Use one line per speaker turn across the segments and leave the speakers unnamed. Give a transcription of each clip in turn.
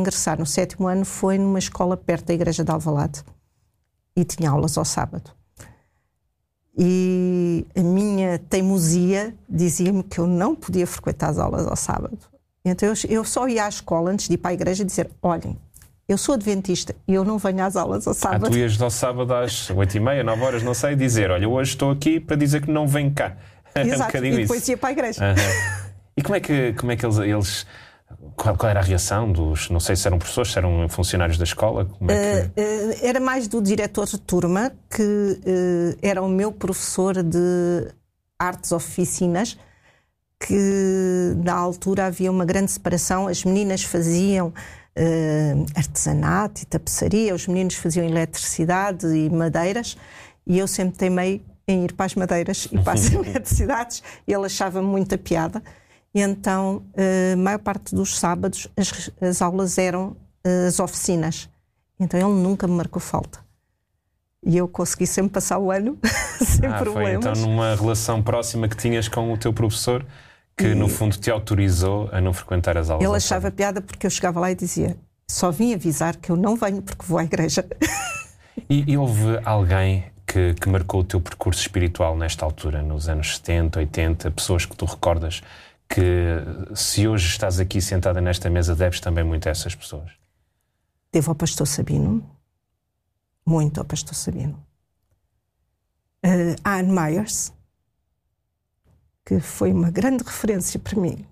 ingressar no 7º ano foi numa escola perto da igreja de Alvalade e tinha aulas ao sábado. E a minha teimosia dizia-me que eu não podia frequentar as aulas ao sábado. Então eu só ia à escola antes de ir para a igreja e dizer: olhem, eu sou adventista e eu não venho às aulas ao sábado.
Tu ias ao sábado às 8h30, 9 horas, não sei, dizer: olha, hoje estou aqui para dizer que não venho cá.
Exato, e depois ia para a igreja.
E como é que eles qual era a reação dos, não sei se eram professores, se eram funcionários da escola? Como é que...
Era mais do diretor de turma, que era o meu professor de artes oficinas, que na altura havia uma grande separação. As meninas faziam artesanato e tapeçaria, os meninos faziam eletricidade e madeiras, e eu sempre teimei em ir para as madeiras e para as eletricidades. Ele achava muita piada. E então, a maior parte dos sábados, as aulas eram as oficinas. Então ele nunca me marcou falta. E eu consegui sempre passar o ano sem problemas.
Foi então numa relação próxima que tinhas com o teu professor, que no fundo te autorizou a não frequentar as aulas.
Ele achava piada porque eu chegava lá e dizia: só vim avisar que eu não venho porque vou à igreja.
E houve alguém que marcou o teu percurso espiritual nesta altura, nos anos 70, 80, pessoas que tu recordas, que se hoje estás aqui sentada nesta mesa deves também muito a essas pessoas?
Devo ao pastor Sabino, muito ao pastor Sabino. Anne Myers, que foi uma grande referência para mim.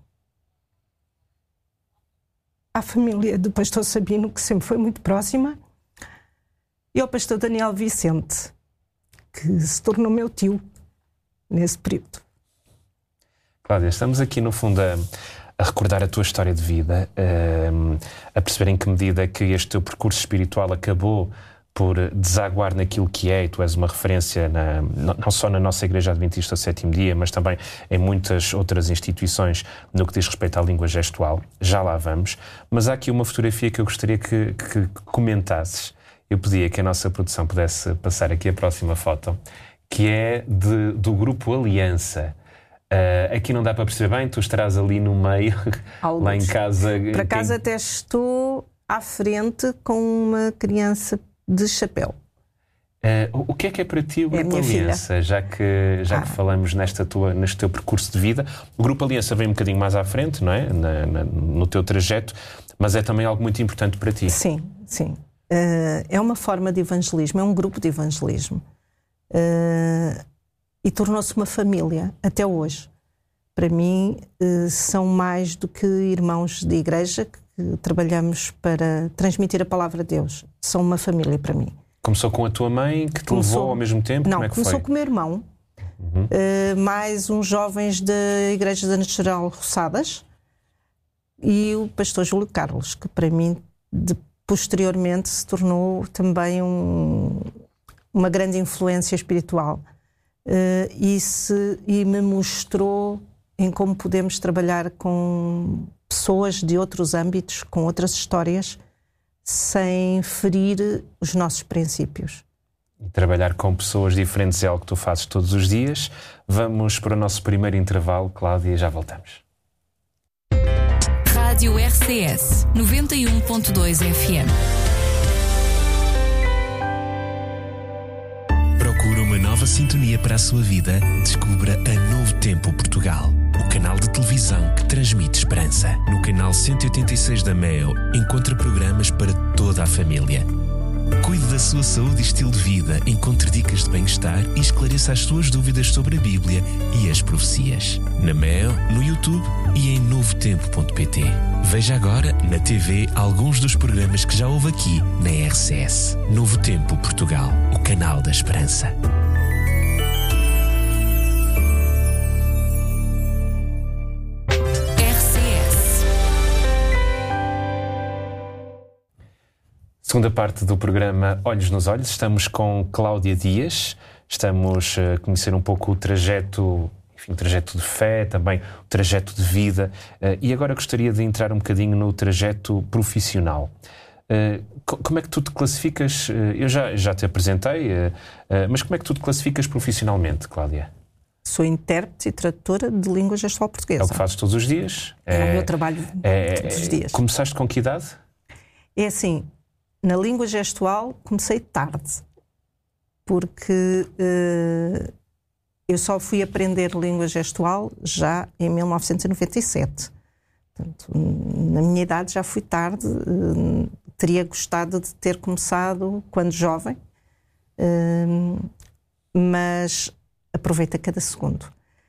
À família do pastor Sabino, que sempre foi muito próxima, e ao pastor Daniel Vicente, que se tornou meu tio nesse período.
Cláudia, estamos aqui no fundo a recordar a tua história de vida, a perceber em que medida que este teu percurso espiritual acabou por desaguar naquilo que é, e tu és uma referência não só na nossa Igreja Adventista do Sétimo Dia, mas também em muitas outras instituições no que diz respeito à língua gestual. Já lá vamos, mas há aqui uma fotografia que eu gostaria que comentasses. Eu pedia que a nossa produção pudesse passar aqui a próxima foto, que é do grupo Aliança. Aqui não dá para perceber bem, tu estarás ali no meio, lá em casa.
Por acaso até estou à frente com uma criança de chapéu.
O que é para ti o Grupo
Aliança?
Filha. Já que falamos neste teu percurso de vida, o Grupo Aliança vem um bocadinho mais à frente, não é? No teu trajeto, mas é também algo muito importante para ti.
Sim, sim. É uma forma de evangelismo, é um grupo de evangelismo. E tornou-se uma família, até hoje. Para mim, são mais do que irmãos de igreja que trabalhamos para transmitir a palavra de Deus. São uma família para mim.
Começou com a tua mãe, que te levou ao mesmo tempo?
Não,
como é que
começou
foi?
com o meu irmão, mais uns jovens da Igreja da Natural Roçadas e o pastor Júlio Carlos, que para mim, posteriormente, se tornou também uma grande influência espiritual. E me mostrou em como podemos trabalhar com pessoas de outros âmbitos, com outras histórias, sem ferir os nossos princípios.
E trabalhar com pessoas diferentes é algo que tu fazes todos os dias. Vamos para o nosso primeiro intervalo, Cláudia, e já voltamos.
Rádio RCS 91.2 FM.
Procura uma nova sintonia para a sua vida? Descubra a Novo Tempo Portugal, o canal de televisão que transmite esperança. No canal 186 da MEO, encontra programas para toda a família. Cuide da sua saúde e estilo de vida, encontre dicas de bem-estar e esclareça as suas dúvidas sobre a Bíblia e as profecias. Na MEO, no YouTube e em novotempo.pt. Veja agora na TV alguns dos programas que já houve aqui na RCS. Novo Tempo Portugal, o canal da esperança.
Segunda parte do programa Olhos nos Olhos. Estamos com Cláudia Dias. Estamos a conhecer um pouco o trajeto, enfim, o trajeto de fé, também o trajeto de vida. E agora gostaria de entrar um bocadinho no trajeto profissional. Como é que tu te classificas? Eu já te apresentei, mas como é que tu te classificas profissionalmente, Cláudia?
Sou intérprete e tradutora de língua gestual portuguesa.
É o que fazes todos os dias?
É o meu trabalho todos os dias.
Começaste com que idade?
É assim, na língua gestual comecei tarde, porque eu só fui aprender língua gestual já em 1997. Portanto, na minha idade já fui tarde, teria gostado de ter começado quando jovem, mas aproveita cada segundo.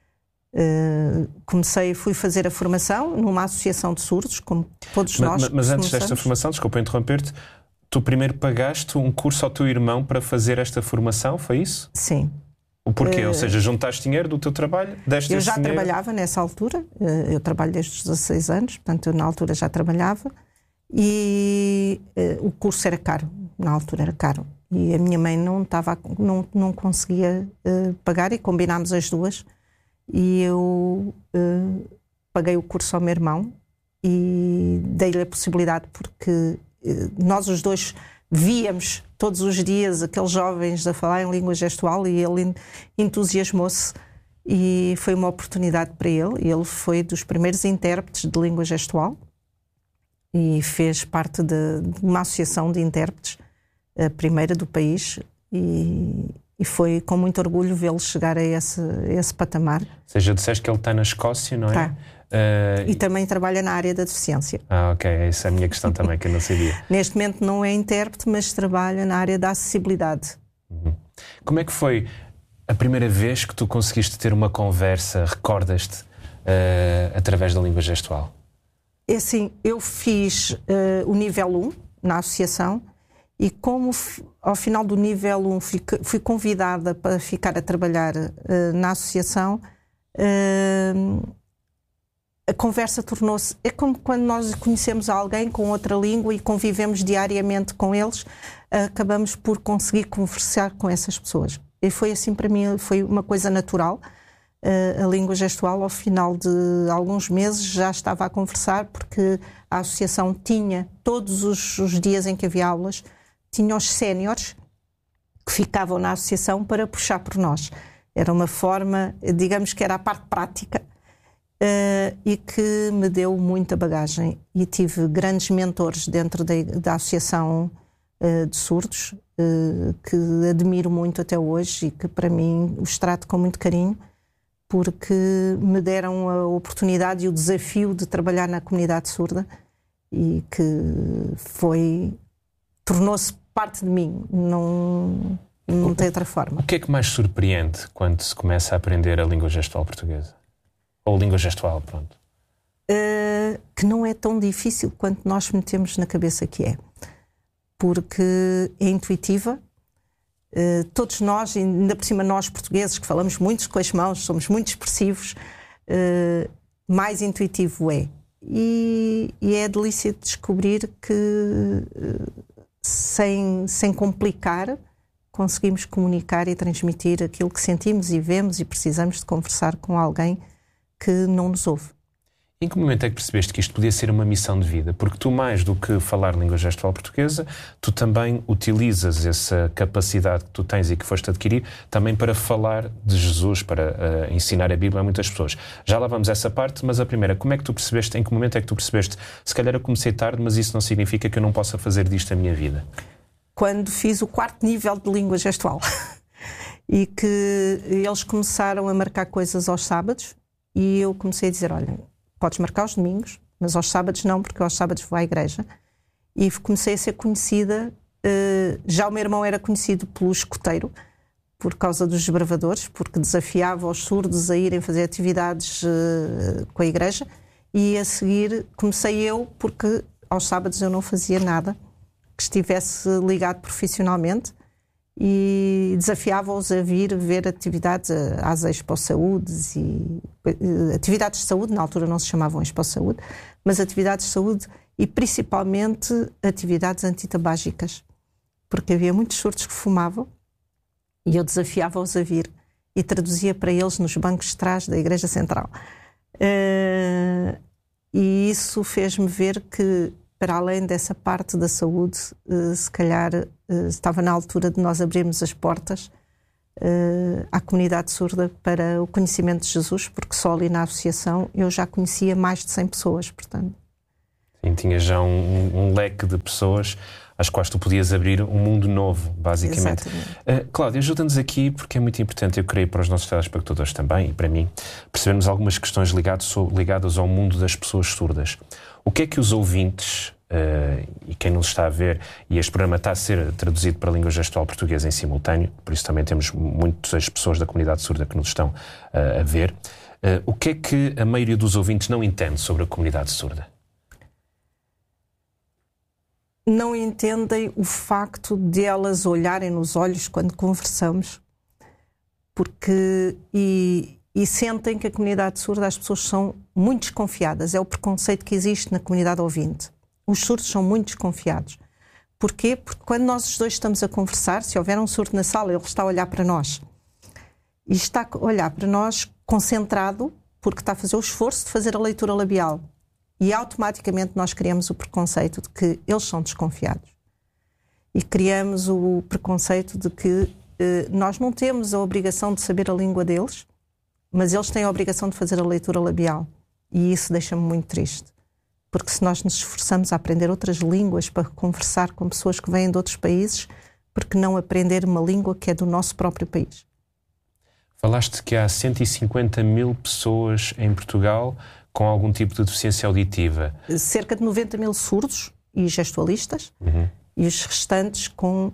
Fui fazer a formação numa associação de surdos, como todos nós.
Mas antes desta formação, desculpa interromper-te, tu primeiro pagaste um curso ao teu irmão para fazer esta formação, foi isso?
Sim.
O porquê? Ou seja, juntaste dinheiro do teu trabalho?
Eu já trabalhava nessa altura, eu trabalho desde os 16 anos, portanto eu na altura já trabalhava, e o curso era caro, na altura era caro, e a minha mãe não conseguia pagar, e combinámos as duas, e eu paguei o curso ao meu irmão e dei-lhe a possibilidade, porque nós os dois víamos todos os dias aqueles jovens a falar em língua gestual, e ele entusiasmou-se, e foi uma oportunidade para ele. Ele foi dos primeiros intérpretes de língua gestual e fez parte de uma associação de intérpretes, a primeira do país, e foi com muito orgulho vê-lo chegar a esse patamar.
Ou seja, disseste que ele está na Escócia, não é?
Está. E também trabalha na área da deficiência.
Ok, essa é a minha questão também, que eu não sabia.
Neste momento não é intérprete, mas trabalha na área da acessibilidade.
Como é que foi a primeira vez que tu conseguiste ter uma conversa, recordas-te, através da língua gestual?
É assim, eu fiz o nível 1 na associação, e como ao final do nível 1 fui convidada para ficar a trabalhar na associação, a conversa tornou-se... É como quando nós conhecemos alguém com outra língua e convivemos diariamente com eles, acabamos por conseguir conversar com essas pessoas. E foi assim para mim, foi uma coisa natural. A língua gestual, ao final de alguns meses, já estava a conversar, porque a associação tinha, todos os dias em que havia aulas, tinha os séniores que ficavam na associação para puxar por nós. Era uma forma, digamos que era a parte prática, e que me deu muita bagagem. E tive grandes mentores dentro da associação de surdos, que admiro muito até hoje e que para mim os trato com muito carinho, porque me deram a oportunidade e o desafio de trabalhar na comunidade surda, e que tornou-se parte de mim, não tem outra forma.
O que é que mais surpreende quando se começa a aprender a língua gestual portuguesa? Ou língua gestual, pronto.
Que não é tão difícil quanto nós metemos na cabeça que é. Porque é intuitiva. Todos nós, ainda por cima nós portugueses, que falamos muito com as mãos, somos muito expressivos, mais intuitivo é. E é a delícia de descobrir que, sem complicar, conseguimos comunicar e transmitir aquilo que sentimos e vemos, e precisamos de conversar com alguém que não nos ouve.
Em que momento é que percebeste que isto podia ser uma missão de vida? Porque tu, mais do que falar língua gestual portuguesa, tu também utilizas essa capacidade que tu tens e que foste adquirir também para falar de Jesus, para ensinar a Bíblia a muitas pessoas. Já lá vamos a essa parte, mas a primeira, como é que tu percebeste, em que momento é que tu percebeste? Se calhar eu comecei tarde, mas isso não significa que eu não possa fazer disto a minha vida.
Quando fiz o 4º nível de língua gestual e que eles começaram a marcar coisas aos sábados, e eu comecei a dizer, olha, podes marcar aos domingos, mas aos sábados não, porque aos sábados vou à igreja. E comecei a ser conhecida, já o meu irmão era conhecido pelo escoteiro, por causa dos desbravadores, porque desafiava os surdos a irem fazer atividades com a igreja, e a seguir comecei eu, porque aos sábados eu não fazia nada que estivesse ligado profissionalmente, e desafiava-os a vir ver atividades, às Expo Saúde, e atividades de saúde, na altura não se chamavam Expo Saúde, mas atividades de saúde, e principalmente atividades antitabágicas, porque havia muitos surdos que fumavam, e eu desafiava-os a vir, e traduzia para eles nos bancos de trás da Igreja Central. E isso fez-me ver que, para além dessa parte da saúde, se calhar estava na altura de nós abrirmos as portas à comunidade surda para o conhecimento de Jesus, porque só ali na associação eu já conhecia mais de 100 pessoas, portanto.
E tinha já um leque de pessoas às quais tu podias abrir um mundo novo, basicamente. Cláudia, ajuda-nos aqui, porque é muito importante, eu creio, para os nossos telespectadores também, e para mim, percebermos algumas questões ligadas ao mundo das pessoas surdas. O que é que os ouvintes, e quem nos está a ver, e este programa está a ser traduzido para a língua gestual portuguesa em simultâneo, por isso também temos muitas pessoas da comunidade surda que nos estão a ver, o que é que a maioria dos ouvintes não entende sobre a comunidade surda?
Não entendem o facto de elas olharem nos olhos quando conversamos, porque e sentem que a comunidade surda, as pessoas são muito desconfiadas. É o preconceito que existe na comunidade ouvinte. Os surdos são muito desconfiados. Porquê? Porque quando nós os dois estamos a conversar, se houver um surdo na sala, ele está a olhar para nós. E está a olhar para nós concentrado, porque está a fazer o esforço de fazer a leitura labial. E automaticamente nós criamos o preconceito de que eles são desconfiados. E criamos o preconceito de que nós não temos a obrigação de saber a língua deles, mas eles têm a obrigação de fazer a leitura labial. E isso deixa-me muito triste. Porque se nós nos esforçamos a aprender outras línguas para conversar com pessoas que vêm de outros países, por que não aprender uma língua que é do nosso próprio país?
Falaste que há 150 mil pessoas em Portugal com algum tipo de deficiência auditiva.
Cerca de 90 mil surdos e gestualistas, e os restantes com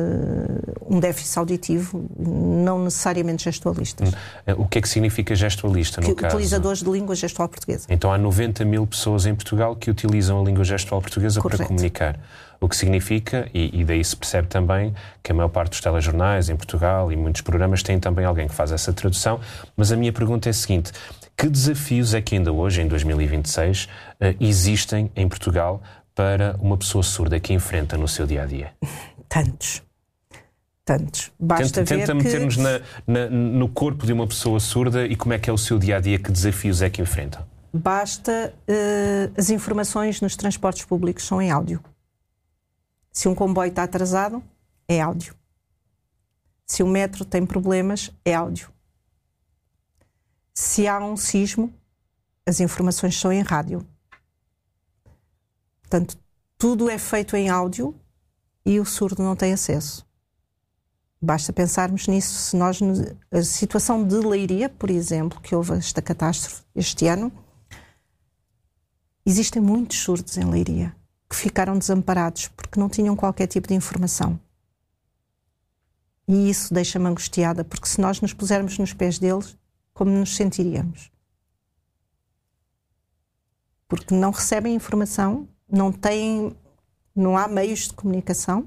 um déficit auditivo, não necessariamente gestualistas.
O que é que significa gestualista, no caso?
Utilizadores de língua gestual portuguesa.
Então há 90 mil pessoas em Portugal que utilizam a língua gestual portuguesa para comunicar. O que significa, e daí se percebe também, que a maior parte dos telejornais em Portugal e muitos programas têm também alguém que faz essa tradução. Mas a minha pergunta é a seguinte: que desafios é que ainda hoje, em 2026, existem em Portugal para uma pessoa surda que enfrenta no seu dia-a-dia?
Tantos. Basta
Tenta meter-nos no corpo de uma pessoa surda e como é que é o seu dia-a-dia, que desafios é que enfrentam?
Basta as informações nos transportes públicos são em áudio. Se um comboio está atrasado, é áudio. Se o metro tem problemas, é áudio. Se há um sismo, as informações são em rádio. Portanto, tudo é feito em áudio e o surdo não tem acesso. Basta pensarmos nisso. Se nós, a situação de Leiria, por exemplo, que houve esta catástrofe este ano, existem muitos surdos em Leiria que ficaram desamparados porque não tinham qualquer tipo de informação. E isso deixa-me angustiada, porque se nós nos pusermos nos pés deles, como nos sentiríamos? Porque não recebem informação, não há meios de comunicação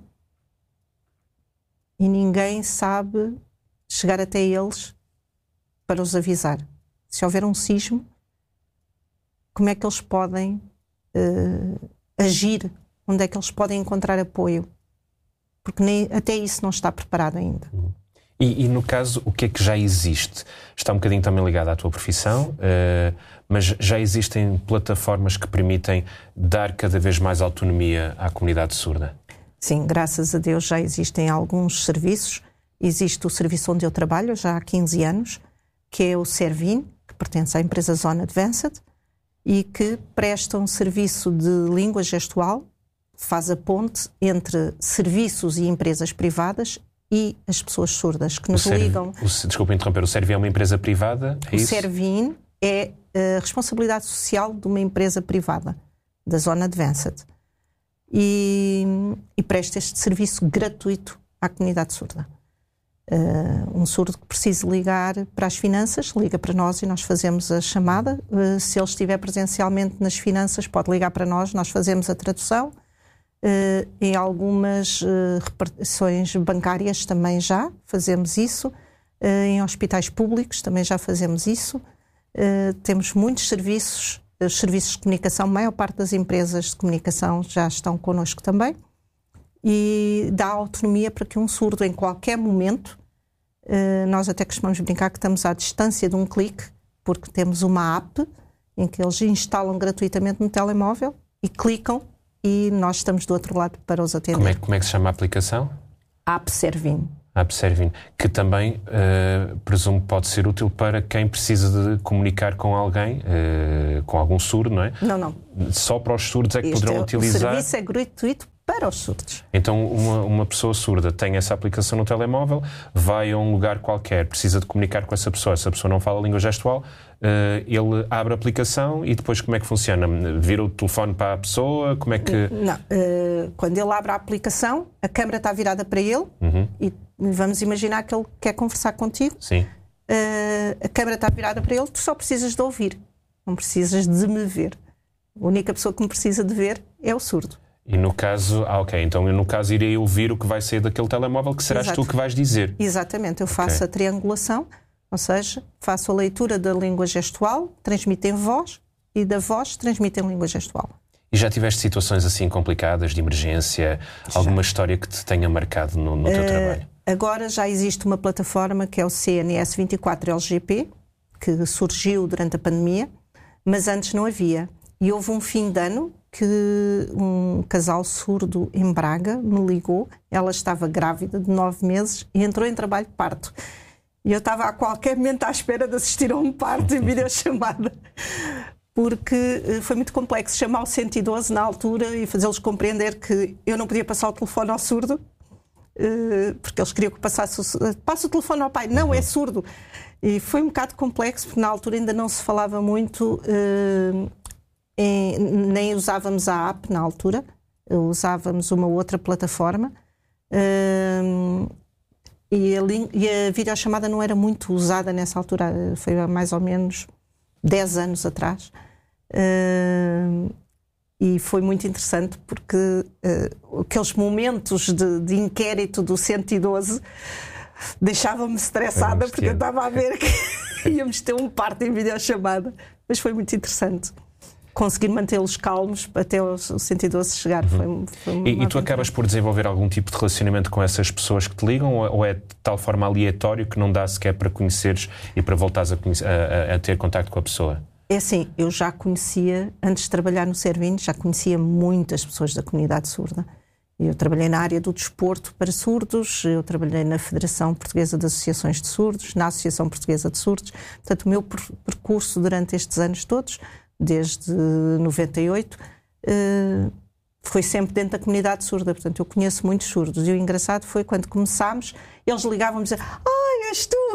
e ninguém sabe chegar até eles para os avisar. Se houver um sismo, como é que eles podem agir? Onde é que eles podem encontrar apoio? Porque até isso não está preparado ainda.
E no caso, o que é que já existe? Está um bocadinho também ligado à tua profissão, mas já existem plataformas que permitem dar cada vez mais autonomia à comunidade surda?
Sim, graças a Deus já existem alguns serviços. Existe o serviço onde eu trabalho já há 15 anos, que é o Servin, que pertence à empresa Zona Advanced, e que presta um serviço de língua gestual, faz a ponte entre serviços e empresas privadas e as pessoas surdas que nos ligam.
Desculpa interromper, o Servin é uma empresa privada? É isso?
O Servin é a responsabilidade social de uma empresa privada, da Zona Advanced. E presta este serviço gratuito à comunidade surda. Um surdo que precise ligar para as finanças, liga para nós e nós fazemos a chamada. Se ele estiver presencialmente nas finanças, pode ligar para nós, nós fazemos a tradução. Em algumas repartições bancárias também já fazemos isso. Em hospitais públicos também já fazemos isso. Temos muitos serviços, os serviços de comunicação, a maior parte das empresas de comunicação já estão connosco também. E dá autonomia para que um surdo, em qualquer momento, nós até costumamos brincar que estamos à distância de um clique, porque temos uma app em que eles instalam gratuitamente no telemóvel e clicam e nós estamos do outro lado para os atender.
Como é que se chama a aplicação?
App Servin.
Servine, que também, presumo, pode ser útil para quem precisa de comunicar com alguém, com algum surdo, não é?
Não.
Só para os surdos é que poderão utilizar...
O serviço é gratuito para os surdos.
Então, uma pessoa surda tem essa aplicação no telemóvel, vai a um lugar qualquer, precisa de comunicar com essa pessoa não fala a língua gestual, ele abre a aplicação e depois como é que funciona? Vira o telefone para a pessoa? Como é que...
Não. Quando ele abre a aplicação, a câmara está virada para ele e vamos imaginar que ele quer conversar contigo.
Sim.
A câmara está virada para ele, tu só precisas de ouvir, não precisas de me ver. A única pessoa que me precisa de ver é o surdo.
E no caso, então eu no caso irei ouvir o que vai sair daquele telemóvel, que serás tu que vais dizer.
Exatamente, eu faço a triangulação, ou seja, faço a leitura da língua gestual, transmito em voz e da voz transmito em língua gestual. E
já tiveste situações assim complicadas, de emergência, alguma história que te tenha marcado no teu trabalho?
Agora já existe uma plataforma que é o CNS 24LGP, que surgiu durante a pandemia, mas antes não havia. E houve um fim de ano que um casal surdo em Braga me ligou, ela estava grávida de 9 meses e entrou em trabalho de parto. E eu estava a qualquer momento à espera de assistir a um parto em videochamada, porque foi muito complexo chamar o 112 na altura e fazê-los compreender que eu não podia passar o telefone ao surdo, porque eles queriam que passasse o telefone ao pai. Não, é surdo. E foi um bocado complexo, porque na altura ainda não se falava muito... nem usávamos a app na altura, usávamos uma outra plataforma e a videochamada não era muito usada nessa altura, foi há mais ou menos 10 anos atrás, e foi muito interessante porque aqueles momentos de inquérito do 112 deixavam-me estressada porque eu estava a ver que íamos ter um parto em videochamada, mas foi muito interessante. Conseguir mantê-los calmos até o 112 chegar.
E tu acabas por desenvolver algum tipo de relacionamento com essas pessoas que te ligam ou é de tal forma aleatório que não dá sequer para conheceres e para voltares a ter contacto com a pessoa?
É assim, eu já conhecia, antes de trabalhar no Servine, já conhecia muitas pessoas da comunidade surda. Eu trabalhei na área do desporto para surdos, eu trabalhei na Federação Portuguesa de Associações de Surdos, na Associação Portuguesa de Surdos. Portanto, o meu percurso durante estes anos todos, desde 98, foi sempre dentro da comunidade surda. Portanto, eu conheço muitos surdos. E o engraçado foi quando começámos, eles ligavam-me dizer: "Ai, és tu!"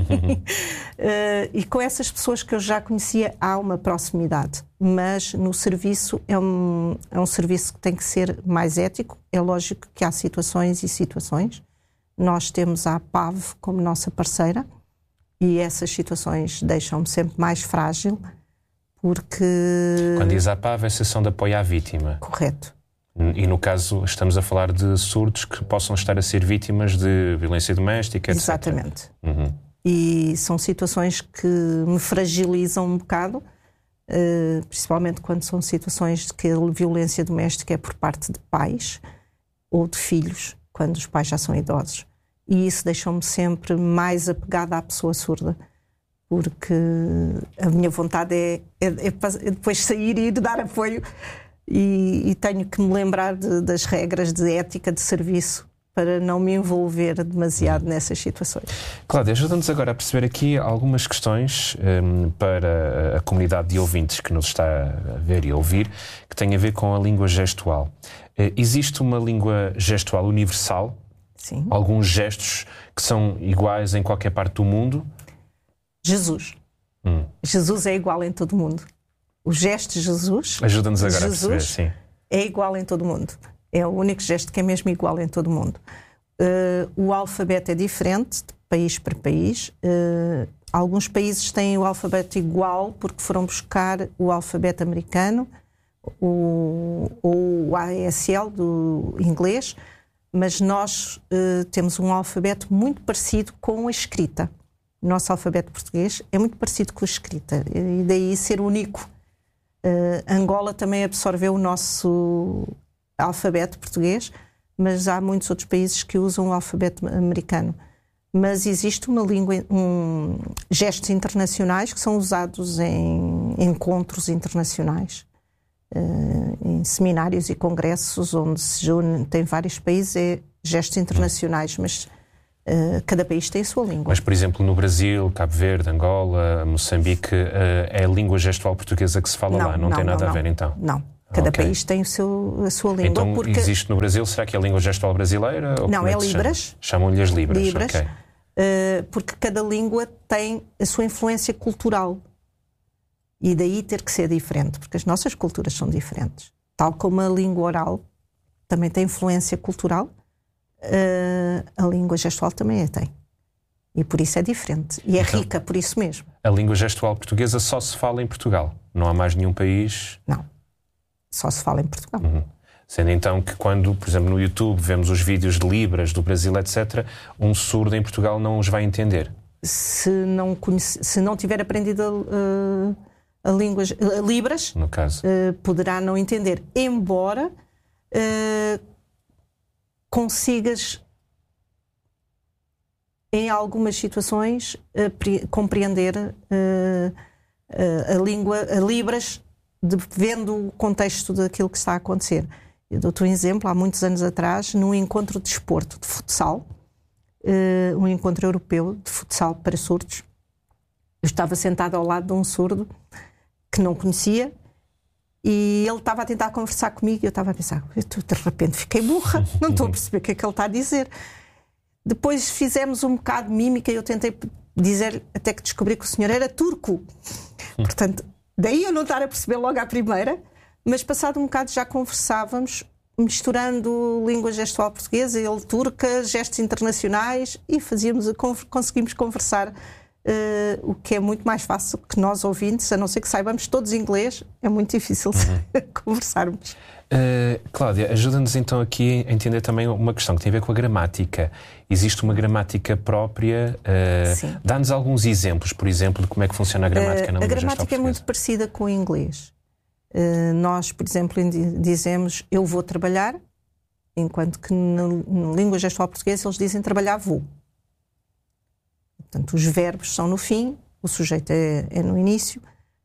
E com essas pessoas que eu já conhecia há uma proximidade. Mas no serviço é um serviço que tem que ser mais ético. É lógico que há situações e situações. Nós temos a APAV como nossa parceira e essas situações deixam-me sempre mais frágil. Porque...
Quando diz a APAV, é a Associação de Apoio à Vítima.
Correto.
E no caso estamos a falar de surdos que possam estar a ser vítimas de violência doméstica, etc.
Exatamente. E são situações que me fragilizam um bocado, principalmente quando são situações de que a violência doméstica é por parte de pais ou de filhos, quando os pais já são idosos. E isso deixou-me sempre mais apegada à pessoa surda. Porque a minha vontade é depois sair e ir dar apoio e tenho que me lembrar das regras de ética de serviço para não me envolver demasiado nessas situações.
Cláudia, ajuda-nos agora a perceber aqui algumas questões para a comunidade de ouvintes que nos está a ver e a ouvir, que tem a ver com a língua gestual. Existe uma língua gestual universal?
Sim.
Alguns gestos que são iguais em qualquer parte do mundo?
Jesus. Jesus é igual em todo o mundo. O gesto de Jesus...
Ajuda-nos agora a perceber, sim.
É igual em todo o mundo. É o único gesto que é mesmo igual em todo o mundo. O alfabeto é diferente de país para país. Alguns países têm o alfabeto igual porque foram buscar o alfabeto americano ou o ASL do inglês, mas nós temos um alfabeto muito parecido com a escrita. O nosso alfabeto português é muito parecido com a escrita, e daí ser único. Angola também absorveu o nosso alfabeto português, mas há muitos outros países que usam o alfabeto americano. Mas existe uma língua, gestos internacionais que são usados em encontros internacionais, em seminários e congressos onde se tem vários países, gestos internacionais, mas Cada país tem a sua língua.
Mas, por exemplo, no Brasil, Cabo Verde, Angola, Moçambique, é a língua gestual portuguesa que se fala lá? Não tem nada a ver, então?
Não. Cada país tem a sua língua.
Então, porque existe no Brasil, será que é a língua gestual brasileira? Ou
não, é Libras.
Chamam-lhe as Libras. Okay.
Porque cada língua tem a sua influência cultural. E daí ter que ser diferente, porque as nossas culturas são diferentes. Tal como a língua oral também tem influência cultural, a língua gestual também a tem. E por isso é diferente. E é rica por isso mesmo.
A língua gestual portuguesa só se fala em Portugal? Não há mais nenhum país?
Não. Só se fala em Portugal.
Sendo então que quando, por exemplo, no YouTube vemos os vídeos de Libras do Brasil, etc., um surdo em Portugal não os vai entender?
Se não tiver aprendido a língua Libras,
no caso,
poderá não entender. Embora consigas, em algumas situações, compreender a língua, a Libras, vendo o contexto daquilo que está a acontecer. Eu dou-te um exemplo, há muitos anos atrás, num encontro de desporto, de futsal, um encontro europeu de futsal para surdos, eu estava sentada ao lado de um surdo que não conhecia e ele estava a tentar conversar comigo e eu estava a pensar, de repente fiquei burra, não estou a perceber o que é que ele está a dizer. Depois fizemos um bocado de mímica e eu tentei dizer, até que descobri que o senhor era turco. Portanto, daí eu não estar a perceber logo à primeira, mas passado um bocado já conversávamos, misturando língua gestual portuguesa, ele turca, gestos internacionais, e conseguimos conversar, o que é muito mais fácil que nós ouvintes, a não ser que saibamos todos inglês, é muito difícil conversarmos.
Cláudia, ajuda-nos então aqui a entender também uma questão que tem a ver com a gramática. Existe uma gramática própria? Dá-nos alguns exemplos, por exemplo, de como é que funciona a gramática na língua gestual portuguesa.
A gramática é muito parecida com o inglês. Nós, por exemplo, dizemos eu vou trabalhar, enquanto que na língua gestual portuguesa eles dizem trabalhar vou. Portanto, os verbos são no fim, o sujeito é no início,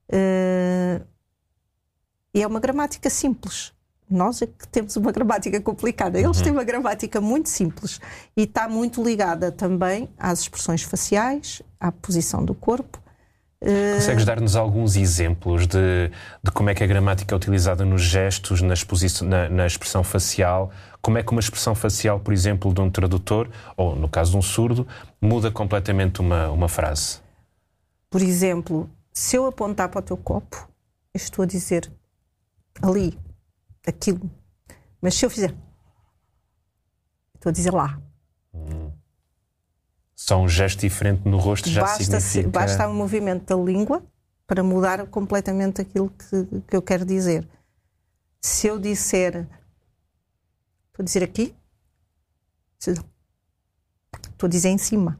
e é uma gramática simples. Nós é que temos uma gramática complicada. Eles têm uma gramática muito simples e está muito ligada também às expressões faciais, à posição do corpo.
Consegues dar-nos alguns exemplos de como é que a gramática é utilizada nos gestos, na expressão facial? Como é que uma expressão facial, por exemplo, de um tradutor, ou no caso de um surdo, muda completamente uma frase?
Por exemplo, se eu apontar para o teu copo, eu estou a dizer ali, aquilo. Mas se eu fizer, estou a dizer lá.
Só um gesto diferente no rosto já significa...
Basta um movimento da língua para mudar completamente aquilo que eu quero dizer. Se eu disser... Estou a dizer aqui. Estou a dizer em cima.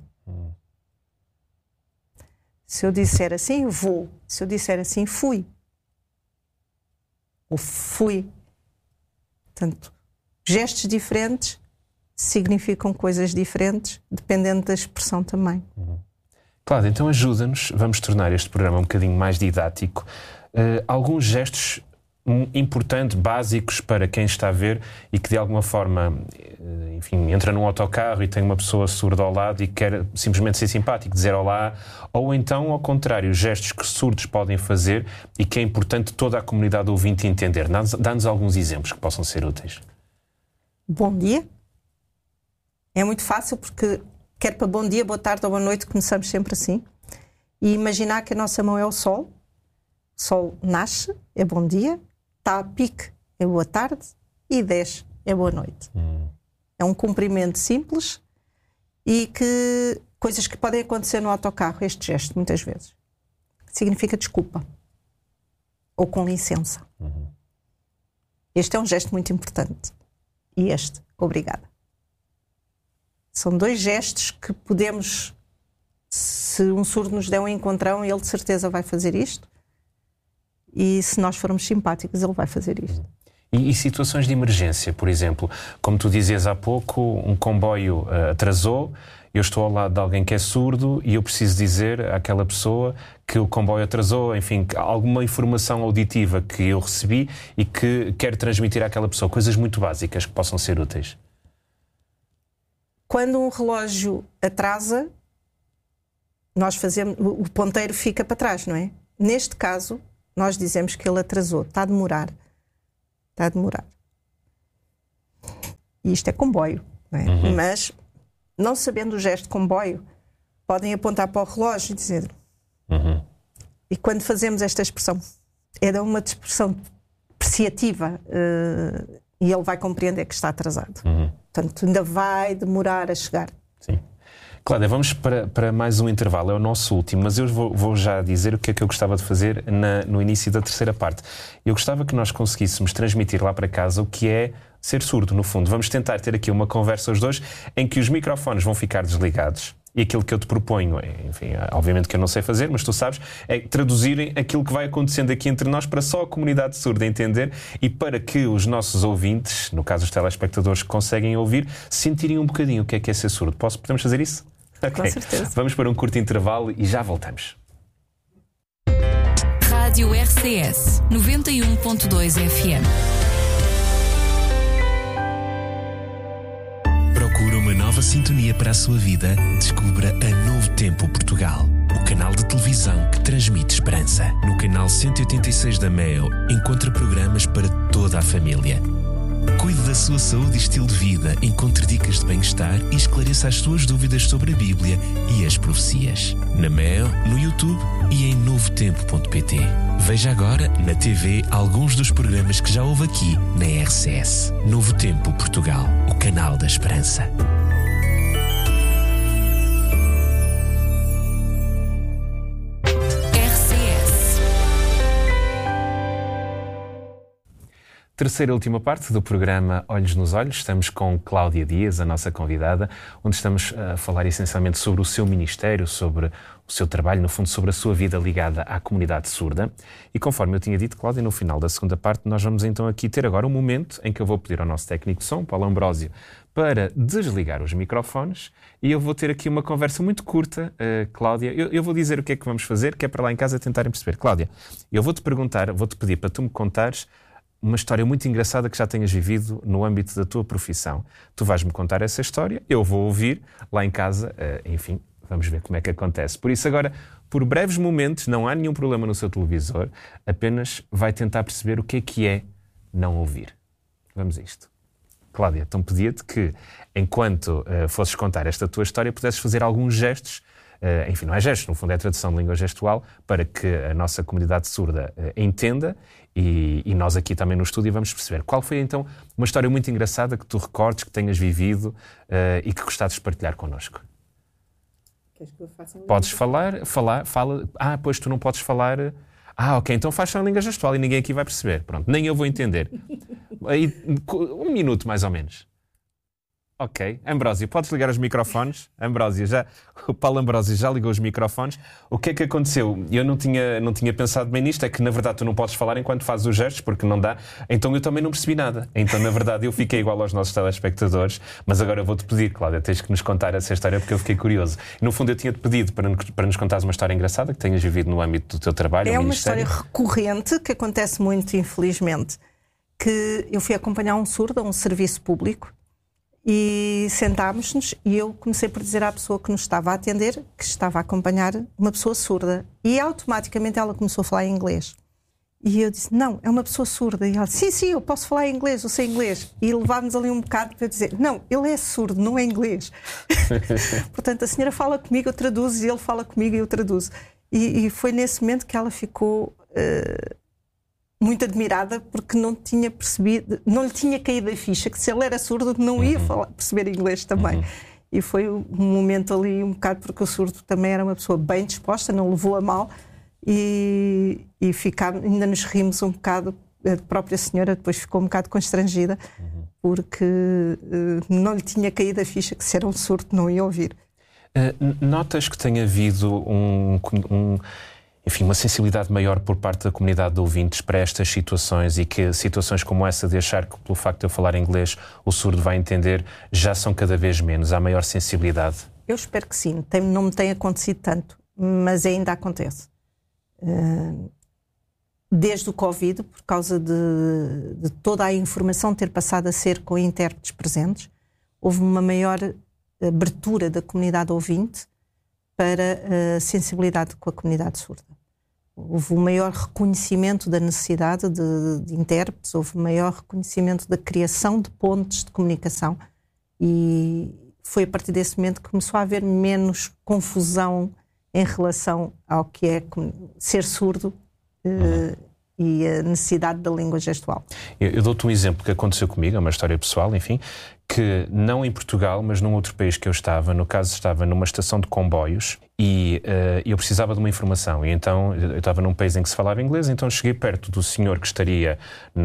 Se eu disser assim, vou. Se eu disser assim, fui. Ou fui. Portanto, gestos diferentes significam coisas diferentes, dependendo da expressão também.
Cláudia, então ajuda-nos, vamos tornar este programa um bocadinho mais didático. Alguns gestos importantes, básicos para quem está a ver e que de alguma forma, enfim, entra num autocarro e tem uma pessoa surda ao lado e quer simplesmente ser simpático, dizer olá, ou então, ao contrário, gestos que surdos podem fazer e que é importante toda a comunidade ouvinte entender. Dá-nos alguns exemplos que possam ser úteis.
Bom dia. É muito fácil porque quer para bom dia, boa tarde ou boa noite, começamos sempre assim. E imaginar que a nossa mão é o sol. O sol nasce, é bom dia. Está a pique, é boa tarde. E desce, é boa noite. É um cumprimento simples e que coisas que podem acontecer no autocarro, este gesto, muitas vezes. Significa desculpa. Ou com licença. Este é um gesto muito importante. E este, obrigada. São dois gestos que podemos, se um surdo nos der um encontrão, ele de certeza vai fazer isto. E se nós formos simpáticos, ele vai fazer isto.
E situações de emergência, por exemplo, como tu dizias há pouco, um comboio atrasou, eu estou ao lado de alguém que é surdo e eu preciso dizer àquela pessoa que o comboio atrasou, enfim, alguma informação auditiva que eu recebi e que quero transmitir àquela pessoa, coisas muito básicas que possam ser úteis.
quando um relógio atrasa, o ponteiro fica para trás, não é? Neste caso, nós dizemos que ele atrasou, está a demorar. E isto é comboio, não é? Mas, não sabendo o gesto de comboio, podem apontar para o relógio e dizer... E quando fazemos esta expressão, é uma expressão apreciativa, e ele vai compreender que está atrasado. Portanto, ainda vai demorar a chegar.
Sim. Cláudia, vamos para mais um intervalo, é o nosso último, mas eu vou já dizer o que é que eu gostava de fazer no início da terceira parte. Eu gostava que nós conseguíssemos transmitir lá para casa o que é ser surdo, no fundo. Vamos tentar ter aqui uma conversa os dois em que os microfones vão ficar desligados e aquilo que eu te proponho, enfim, obviamente que eu não sei fazer, mas tu sabes, é traduzirem aquilo que vai acontecendo aqui entre nós para só a comunidade surda entender e para que os nossos ouvintes, no caso os telespectadores que conseguem ouvir, sentirem um bocadinho o que é ser surdo. Podemos fazer isso?
Okay. Com certeza.
Vamos para um curto intervalo e já voltamos.
Rádio RCS 91.2 FM.
Procura uma nova sintonia para a sua vida? Descubra a Novo Tempo Portugal, o canal de televisão que transmite esperança. No canal 186 da MEO, encontra programas para toda a família. Cuide da sua saúde e estilo de vida, encontre dicas de bem-estar e esclareça as suas dúvidas sobre a Bíblia e as profecias. Na MEO, no YouTube e em novotempo.pt. Veja agora na TV alguns dos programas que já houve aqui na RCS. Novo Tempo Portugal, o canal da esperança.
Terceira e última parte do programa Olhos nos Olhos. Estamos com Cláudia Dias, a nossa convidada, onde estamos a falar essencialmente sobre o seu ministério, sobre o seu trabalho, no fundo sobre a sua vida ligada à comunidade surda. E conforme eu tinha dito, Cláudia, no final da segunda parte, nós vamos então aqui ter agora um momento em que eu vou pedir ao nosso técnico de som, Paulo Ambrósio, para desligar os microfones e eu vou ter aqui uma conversa muito curta, Cláudia. Eu vou dizer o que é que vamos fazer, que é para lá em casa tentarem perceber. Cláudia, eu vou-te perguntar, vou-te pedir para tu me contares uma história muito engraçada que já tenhas vivido no âmbito da tua profissão. Tu vais-me contar essa história, eu vou ouvir lá em casa, enfim, vamos ver como é que acontece. Por isso agora, por breves momentos, não há nenhum problema no seu televisor, apenas vai tentar perceber o que é não ouvir. Vamos a isto. Cláudia, então pedia-te que, enquanto fosses contar esta tua história, pudesses fazer alguns gestos, enfim, não é gestos, no fundo é tradução de língua gestual, para que a nossa comunidade surda entenda e nós aqui também no estúdio vamos perceber. Qual foi então uma história muito engraçada que tu recordes, que tenhas vivido e que gostasses de partilhar connosco?
Queres que eu faça
Podes fala. Ah, pois tu não podes falar. Ah, ok, então faz só em língua gestual e ninguém aqui vai perceber. Pronto, nem eu vou entender. Aí, 1 minuto mais ou menos. Ok. Ambrósio, podes ligar os microfones? O Paulo Ambrósio já ligou os microfones. O que é que aconteceu? Eu não tinha pensado bem nisto, é que na verdade tu não podes falar enquanto fazes os gestos, porque não dá. Então eu também não percebi nada. Então na verdade eu fiquei igual aos nossos telespectadores, mas agora eu vou-te pedir, Cláudia, tens que nos contar essa história porque eu fiquei curioso. No fundo eu tinha-te pedido para nos contares uma história engraçada que tenhas vivido no âmbito do teu trabalho.
É uma história recorrente que acontece muito, infelizmente, que eu fui acompanhar um surdo a um serviço público. E sentámos-nos e eu comecei por dizer à pessoa que nos estava a atender que estava a acompanhar uma pessoa surda. E automaticamente ela começou a falar em inglês. E eu disse, não, é uma pessoa surda. E ela disse, sim, eu posso falar em inglês, eu sei inglês. E levámos ali um bocado para dizer, não, ele é surdo, não é inglês. Portanto, a senhora fala comigo, eu traduzo, e ele fala comigo e eu traduzo. E foi nesse momento que ela ficou... muito admirada porque não tinha percebido, não lhe tinha caído a ficha que se ele era surdo não ia perceber inglês também. E foi um momento ali um bocado porque o surdo também era uma pessoa bem disposta, não levou a mal e ainda nos rimos um bocado. A própria senhora depois ficou um bocado constrangida porque não lhe tinha caído a ficha que se era um surdo não ia ouvir.
Notas que tenha havido enfim, uma sensibilidade maior por parte da comunidade de ouvintes para estas situações e que situações como essa de achar que pelo facto de eu falar inglês o surdo vai entender já são cada vez menos, há maior sensibilidade? Eu
espero que sim, não me tem acontecido tanto, mas ainda acontece. Desde o Covid, por causa de toda a informação ter passado a ser com intérpretes presentes, houve uma maior abertura da comunidade ouvinte para a sensibilidade com a comunidade surda. Houve um maior reconhecimento da necessidade de intérpretes, houve um maior reconhecimento da criação de pontes de comunicação, e foi a partir desse momento que começou a haver menos confusão em relação ao que é ser surdo e a necessidade da língua gestual.
Eu dou-te um exemplo que aconteceu comigo, é uma história pessoal, enfim, que não em Portugal, mas num outro país que eu estava, no caso estava numa estação de comboios e eu precisava de uma informação, e então eu estava num país em que se falava inglês, então cheguei perto do senhor que estaria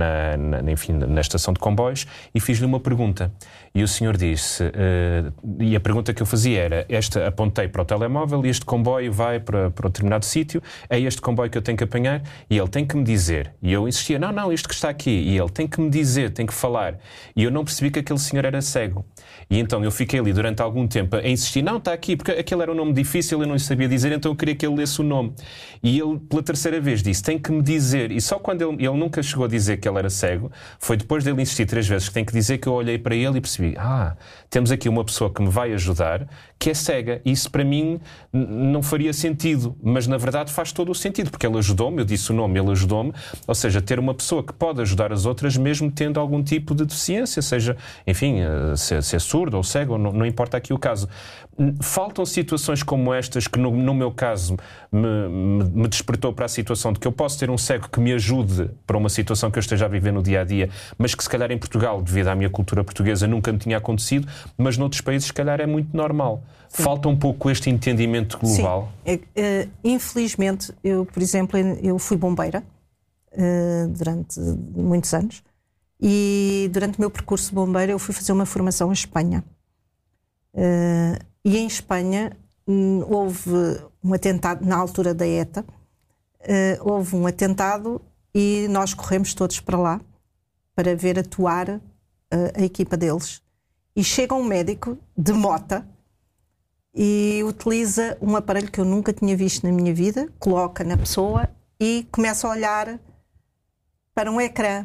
na estação de comboios e fiz-lhe uma pergunta, e o senhor disse, e a pergunta que eu fazia era, apontei para o telemóvel, e este comboio vai para um determinado sítio, é este comboio que eu tenho que apanhar, e ele tem que me dizer, e eu insistia, não, isto que está aqui, e ele tem que me dizer, tem que falar, e eu não percebi que aquele senhor era cego, e então eu fiquei ali durante algum tempo a insistir, não, está aqui, porque aquele era um nome difícil, eu não sabia dizer, então eu queria que ele lesse o nome. E ele, pela terceira vez, disse, tem que me dizer. E só quando ele nunca chegou a dizer que ele era cego, foi depois dele insistir 3 vezes que tem que dizer, que eu olhei para ele e percebi, temos aqui uma pessoa que me vai ajudar, que é cega. Isso para mim não faria sentido, mas na verdade faz todo o sentido, porque ele ajudou-me, eu disse o nome, ele ajudou-me, ou seja, ter uma pessoa que pode ajudar as outras mesmo tendo algum tipo de deficiência, seja, enfim, se é surdo ou cego, não importa aqui o caso. Faltam situações como estas que no meu caso me despertou para a situação de que eu posso ter um cego que me ajude para uma situação que eu esteja a viver no dia-a-dia, mas que se calhar em Portugal, devido à minha cultura portuguesa, nunca me tinha acontecido, mas noutros países se calhar é muito normal. Sim. Falta um pouco este entendimento global.
Sim. Infelizmente, eu, por exemplo, eu fui bombeira durante muitos anos, e durante o meu percurso de bombeira eu fui fazer uma formação em Espanha. E em Espanha houve um atentado, na altura da ETA, houve um atentado e nós corremos todos para lá para ver atuar a equipa deles. E chega um médico de mota e utiliza um aparelho que eu nunca tinha visto na minha vida, coloca na pessoa e começa a olhar para um ecrã.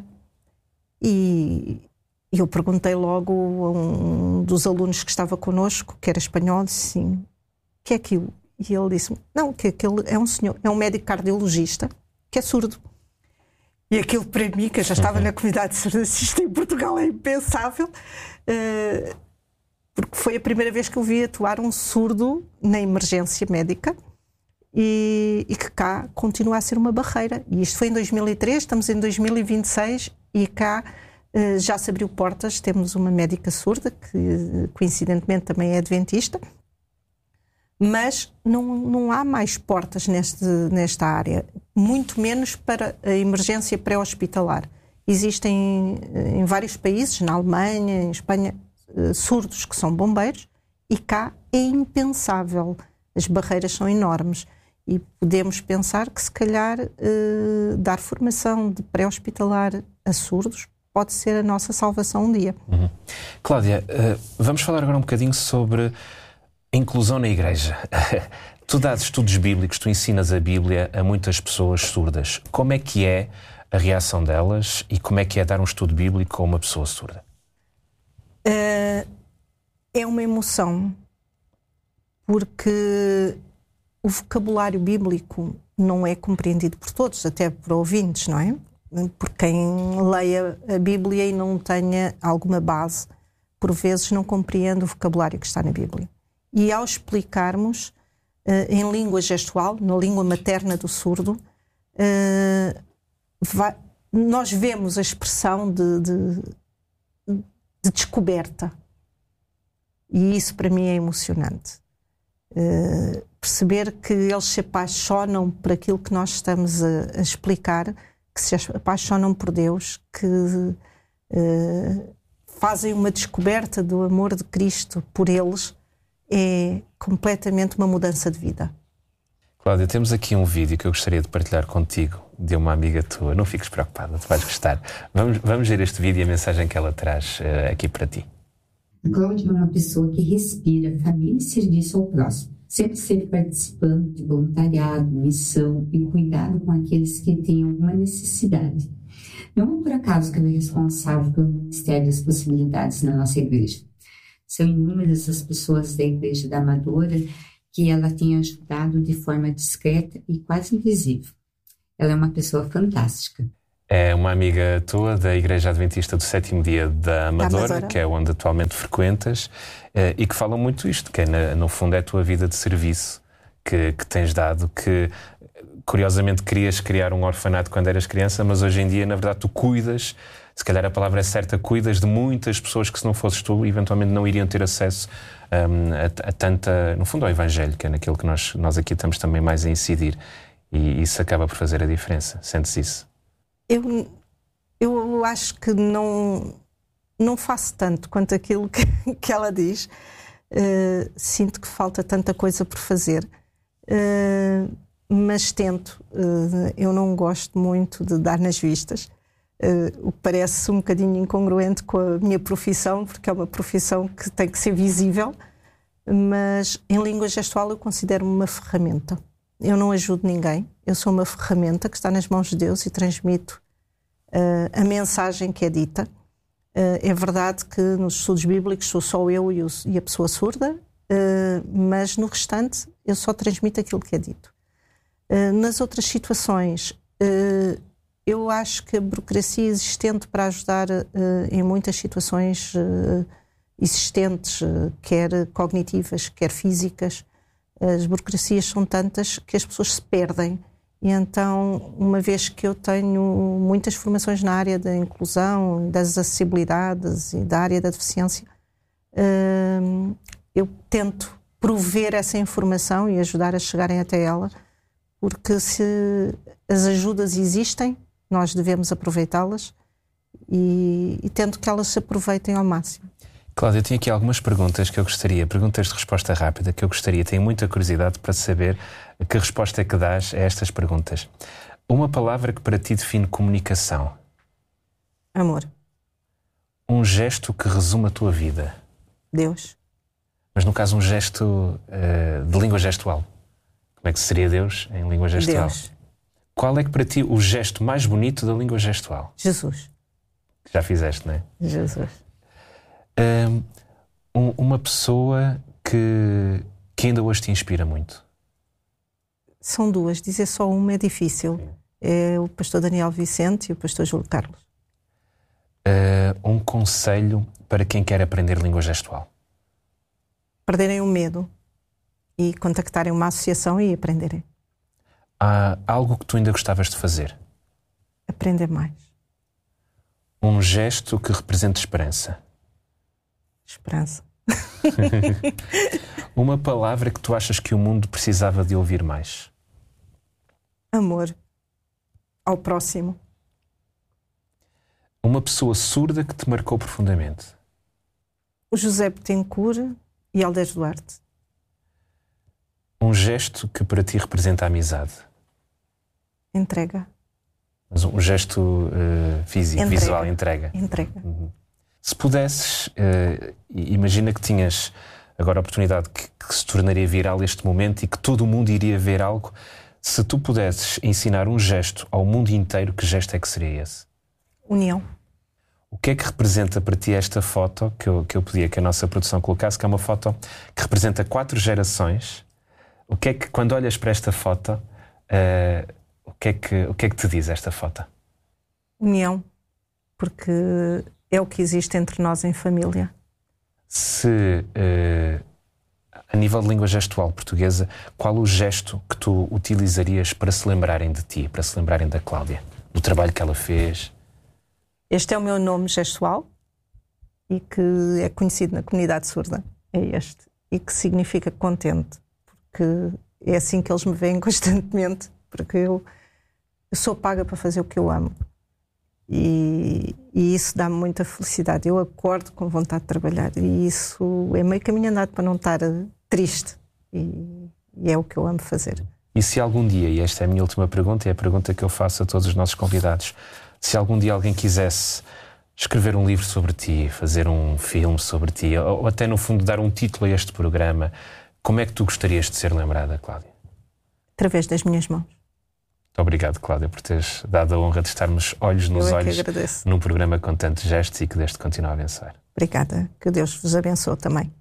E eu perguntei logo a um dos alunos que estava connosco, que era espanhol, disse assim, o que é aquilo? E ele disse-me, não, que aquele é um senhor, é um médico cardiologista que é surdo. E aquilo para mim, que eu já estava na comunidade surdacista em Portugal, é impensável, porque foi a primeira vez que eu vi atuar um surdo na emergência médica e que cá continua a ser uma barreira. E isto foi em 2003, estamos em 2026 e cá já se abriu portas. Temos uma médica surda que coincidentemente também é adventista, mas não há mais portas nesta área, muito menos para a emergência pré-hospitalar. Existem em vários países, na Alemanha, em Espanha, surdos que são bombeiros, e cá é impensável. As barreiras são enormes e podemos pensar que se calhar dar formação de pré-hospitalar a surdos pode ser a nossa salvação um dia.
Uhum. Cláudia, vamos falar agora um bocadinho sobre a inclusão na igreja. Tu dás estudos bíblicos, tu ensinas a Bíblia a muitas pessoas surdas. Como é que é a reação delas e como é que é dar um estudo bíblico a uma pessoa surda?
É uma emoção, porque o vocabulário bíblico não é compreendido por todos, até por ouvintes, não é? Por quem leia a Bíblia e não tenha alguma base, por vezes não compreende o vocabulário que está na Bíblia. E ao explicarmos em língua gestual, na língua materna do surdo, nós vemos a expressão de descoberta. E isso para mim é emocionante. Perceber que eles se apaixonam por aquilo que nós estamos a explicar, que se apaixonam por Deus, que fazem uma descoberta do amor de Cristo por eles, é completamente uma mudança de vida.
Cláudia, temos aqui um vídeo que eu gostaria de partilhar contigo, de uma amiga tua. Não fiques preocupada, tu vais gostar. Vamos ver este vídeo e a mensagem que ela traz aqui para ti.
A Cláudia é uma pessoa que respira família e serviço ao próximo. Sempre esteve participando de voluntariado, missão e cuidado com aqueles que têm alguma necessidade. Não é por acaso que ela é responsável pelo Ministério das Possibilidades na nossa igreja. São inúmeras as pessoas da Igreja da Amadora que ela tem ajudado de forma discreta e quase invisível. Ela é uma pessoa fantástica.
É uma amiga tua da Igreja Adventista do Sétimo Dia da Amadora, que é onde atualmente frequentas, e que fala muito isto, que no fundo é a tua vida de serviço que tens dado, que curiosamente querias criar um orfanato quando eras criança, mas hoje em dia, na verdade, tu cuidas, se calhar a palavra é certa, cuidas de muitas pessoas que, se não fosses tu, eventualmente não iriam ter acesso a tanta, no fundo, ao Evangelho, que é naquilo que nós aqui estamos também mais a incidir. E isso acaba por fazer a diferença. Sentes isso?
Eu acho que não faço tanto quanto aquilo que ela diz. Sinto que falta tanta coisa por fazer. Mas tento. Eu não gosto muito de dar nas vistas. O que parece um bocadinho incongruente com a minha profissão, porque é uma profissão que tem que ser visível. Mas em língua gestual eu considero-me uma ferramenta. Eu não ajudo ninguém. Eu sou uma ferramenta que está nas mãos de Deus e transmito a mensagem que é dita. É verdade que nos estudos bíblicos sou só eu e a pessoa surda, mas no restante eu só transmito aquilo que é dito. Nas outras situações, eu acho que a burocracia existente para ajudar em muitas situações existentes, quer cognitivas, quer físicas, as burocracias são tantas que as pessoas se perdem. E então, uma vez que eu tenho muitas formações na área da inclusão, das acessibilidades e da área da deficiência, eu tento prover essa informação e ajudar a chegarem até ela, porque se as ajudas existem, nós devemos aproveitá-las e tento que elas se aproveitem ao máximo.
Cláudia, eu tinha aqui algumas perguntas perguntas de resposta rápida, que eu gostaria, tenho muita curiosidade para saber que resposta é que dás a estas perguntas. Uma palavra que para ti define comunicação.
Amor.
Um gesto que resume a tua vida.
Deus.
Mas no caso um gesto de língua gestual. Como é que seria Deus em língua gestual?
Deus.
Qual é que para ti o gesto mais bonito da língua gestual?
Jesus.
Já fizeste, não é?
Jesus.
Uma pessoa que ainda hoje te inspira muito.
São duas, dizer só uma é difícil. É o pastor Daniel Vicente e o pastor Júlio Carlos.
Um conselho para quem quer aprender língua gestual.
Perderem o medo e contactarem uma associação e aprenderem.
Há algo que tu ainda gostavas de fazer?
Aprender mais.
Um gesto que represente esperança.
Esperança.
Uma palavra que tu achas que o mundo precisava de ouvir mais?
Amor. Ao próximo.
Uma pessoa surda que te marcou profundamente?
O José Betancourt e Aldes Duarte.
Um gesto que para ti representa a amizade?
Entrega.
Mas um gesto físico,
entrega.
visual, entrega.
Entrega.
Uhum. Se pudesses, imagina que tinhas agora a oportunidade que se tornaria viral este momento e que todo o mundo iria ver algo. Se tu pudesses ensinar um gesto ao mundo inteiro, que gesto é que seria esse?
União.
O que é que representa para ti esta foto que eu pedia que a nossa produção colocasse, que é uma foto que representa 4 gerações? O que é que, quando olhas para esta foto, o que é que te diz esta foto?
União. Porque é o que existe entre nós em família.
Se, a nível de língua gestual portuguesa, qual o gesto que tu utilizarias para se lembrarem de ti, para se lembrarem da Cláudia, do trabalho que ela fez?
Este é o meu nome gestual e que é conhecido na comunidade surda. É este. E que significa contente. Porque é assim que eles me veem constantemente. Porque eu sou paga para fazer o que eu amo. E isso dá-me muita felicidade. Eu acordo com vontade de trabalhar e isso é meio caminho andado para não estar triste e é o que eu amo fazer.
E se algum dia, e esta é a minha última pergunta, é a pergunta que eu faço a todos os nossos convidados, se algum dia alguém quisesse escrever um livro sobre ti, fazer um filme sobre ti, ou até no fundo dar um título a este programa, como é que tu gostarias de ser lembrada, Cláudia?
Através das minhas mãos.
Obrigado, Cláudia, por teres dado a honra de estarmos olhos nos olhos num programa com tantos gestos e que deste continuar a abençoar.
Obrigada. Que Deus vos abençoe também.